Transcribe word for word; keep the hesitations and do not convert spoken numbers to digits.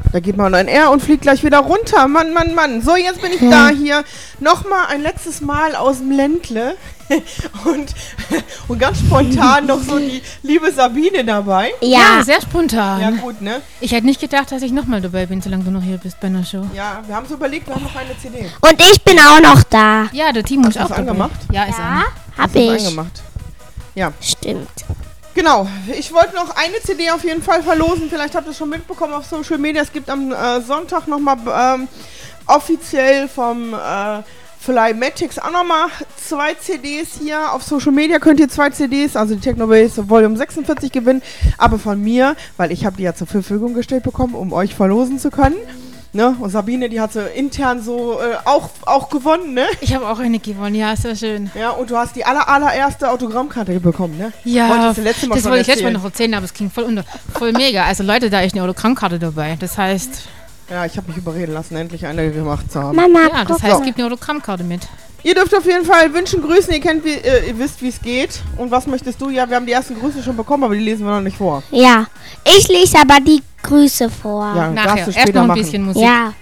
Da geht man in R und fliegt gleich wieder runter. Mann, Mann, Mann. So, jetzt bin ich Hm. da hier. Nochmal ein letztes Mal aus dem Ländle. und, und ganz spontan noch so die liebe Sabine dabei. Ja. Ja, sehr spontan. Ja, gut, ne? Ich hätte nicht gedacht, dass ich nochmal dabei bin, solange du noch hier bist bei einer Show. Ja, wir haben es überlegt, wir haben noch eine C D. Und ich bin auch noch da. Ja, der Timo Hast ist du auch das dabei. angemacht? Ja, ist Ja, an. hab Hast du das ich. angemacht? Ja. Stimmt. Genau, ich wollte noch eine C D auf jeden Fall verlosen. Vielleicht habt ihr es schon mitbekommen auf Social Media. Es gibt am äh, Sonntag nochmal ähm, offiziell vom äh, Flymatics auch nochmal zwei C Ds hier. Auf Social Media könnt ihr zwei C Ds, also die Technobase Volume sechsundvierzig gewinnen. Aber von mir, weil ich habe die ja zur Verfügung gestellt bekommen, um euch verlosen zu können. Ne? Und Sabine, die hat sie intern so äh, auch, auch gewonnen, ne? Ich habe auch eine gewonnen, ja, ist ja schön. Ja, und du hast die aller, allererste Autogrammkarte bekommen, ne? Ja, Wolltest du letztes Mal das schon wollte ich letztes Mal erzählen. noch erzählen, aber es ging voll unter. Voll mega. Also Leute, da ist eine Autogrammkarte dabei. Das heißt, Ja, ich habe mich überreden lassen, endlich eine gemacht zu haben. Mama, ja, das guck heißt, es mal. gibt eine Autogrammkarte mit. Ihr dürft auf jeden Fall wünschen, grüßen, ihr kennt, wie, äh, ihr wisst, wie es geht. Und was möchtest du? Ja, wir haben die ersten Grüße schon bekommen, aber die lesen wir noch nicht vor. Ja. Ich lese aber die Grüße vor. Ja, darfst Nachher. du Erst später noch ein machen. bisschen Musik. Ja.